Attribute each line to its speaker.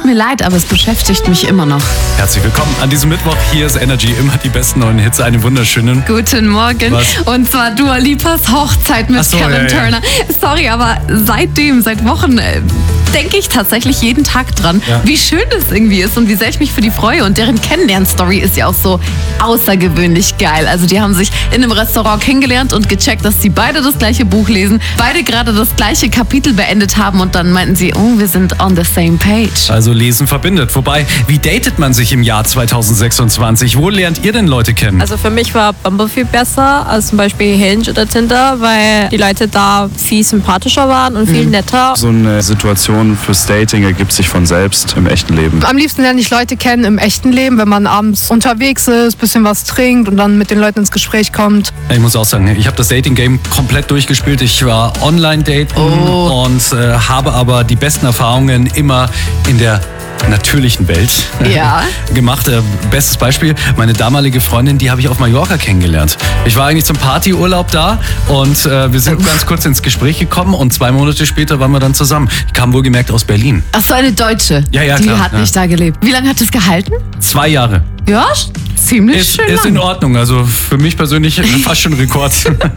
Speaker 1: mir leid, aber es beschäftigt mich immer noch.
Speaker 2: Herzlich willkommen an diesem Mittwoch. Hier ist Energy, immer die besten neuen Hits. Einen wunderschönen
Speaker 1: Guten Morgen.
Speaker 2: Was?
Speaker 1: Und zwar Dua Lipas Hochzeit mit Kevin Turner. Sorry, aber seit Wochen denke ich tatsächlich jeden Tag dran, wie schön das irgendwie ist und wie sehr ich mich für die freue. Und deren Kennenlern-Story ist ja auch so außergewöhnlich geil. Also die haben sich in einem Restaurant kennengelernt und gecheckt, dass sie beide das gleiche Buch lesen, beide gerade das gleiche Kapitel beendet haben und dann meinten sie, oh, wir sind on the same page.
Speaker 2: Also Lesen verbindet. Wobei, wie datet man sich im Jahr 2026? Wo lernt ihr denn Leute kennen?
Speaker 3: Also für mich war Bumble viel besser als zum Beispiel Hinge oder Tinder, weil die Leute da viel sympathischer waren und viel netter.
Speaker 4: So eine Situation fürs Dating ergibt sich von selbst im echten Leben.
Speaker 5: Am liebsten lerne ich Leute kennen im echten Leben, wenn man abends unterwegs ist, bisschen was trinkt und dann mit den Leuten ins Gespräch kommt.
Speaker 2: Ich muss auch sagen, ich habe das Dating-Game komplett durchgespielt. Ich war Online-Daten und habe aber die besten Erfahrungen immer in der natürlichen Welt gemacht. Bestes Beispiel, meine damalige Freundin, die habe ich auf Mallorca kennengelernt. Ich war eigentlich zum Partyurlaub da und wir sind ganz kurz ins Gespräch gekommen und 2 Monate später waren wir dann zusammen. Die kam wohlgemerkt aus Berlin.
Speaker 1: Ach so, eine Deutsche.
Speaker 2: Ja,
Speaker 1: die
Speaker 2: klar,
Speaker 1: hat nicht da gelebt. Wie lange hat es gehalten?
Speaker 2: 2 Jahre.
Speaker 1: Ja, ziemlich schön
Speaker 2: Ist
Speaker 1: lang.
Speaker 2: in Ordnung. Also für mich persönlich fast schon Rekord.